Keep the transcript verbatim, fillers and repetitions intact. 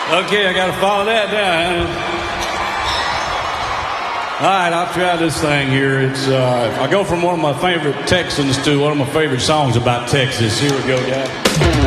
Okay, I got to follow that down. All right, I'll try this thing here. It's uh, I go from one of my favorite Texans to one of my favorite songs about Texas. Here we go, guys.